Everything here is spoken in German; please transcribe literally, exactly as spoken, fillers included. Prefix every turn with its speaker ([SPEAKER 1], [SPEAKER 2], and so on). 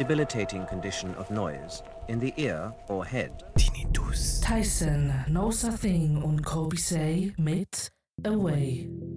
[SPEAKER 1] debilitating condition of noise in the ear or head.
[SPEAKER 2] Tinnitus.
[SPEAKER 3] Tyson Knows a Thing und Kobe Say mit Away.